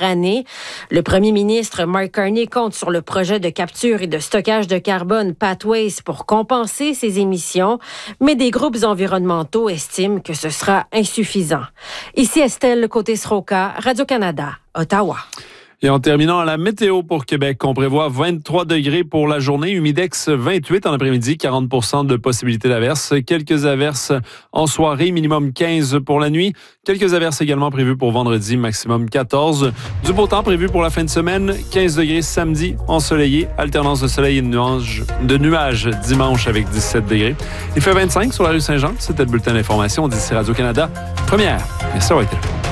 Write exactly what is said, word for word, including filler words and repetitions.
année. Le premier ministre Mark Carney compte sur le projet de capture et de stockage de carbone Pathways pour compenser ces émissions, mais des groupes environnementaux estiment que ce sera insuffisant. Ici Estelle Côté-Sroka, Radio-Canada, Ottawa. Et en terminant à la météo pour Québec, on prévoit vingt-trois degrés pour la journée, humidex vingt-huit en après-midi, quarante pour cent de possibilité d'averses. Quelques averses en soirée, minimum quinze pour la nuit. Quelques averses également prévues pour vendredi, maximum quatorze. Du beau temps prévu pour la fin de semaine, quinze degrés samedi, ensoleillé, alternance de soleil et de nuages, de nuages dimanche avec dix-sept degrés. Il fait vingt-cinq sur la rue Saint-Jean. C'était le bulletin d'information d'ici Radio-Canada. Première, merci d'avoir été là.